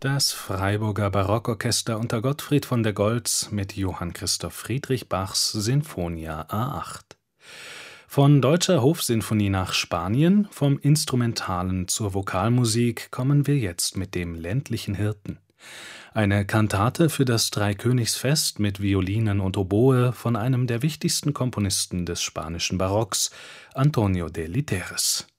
Das Freiburger Barockorchester unter Gottfried von der Goltz mit Johann Christoph Friedrich Bachs Sinfonia A8. Von Deutscher Hofsinfonie nach Spanien, vom Instrumentalen zur Vokalmusik kommen wir jetzt mit dem ländlichen Hirten. Eine Kantate für das Dreikönigsfest mit Violinen und Oboe von einem der wichtigsten Komponisten des spanischen Barocks, Antonio de Literes.